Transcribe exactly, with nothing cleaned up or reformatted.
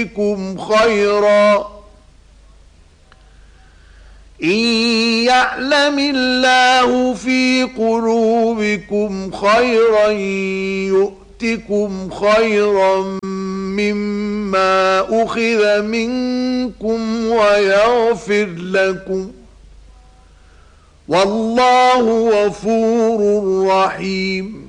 بكم خيرا إن يعلم الله في قلوبكم خيرا يؤتكم خيرا مما أخذ منكم ويغفر لكم والله غفور رحيم.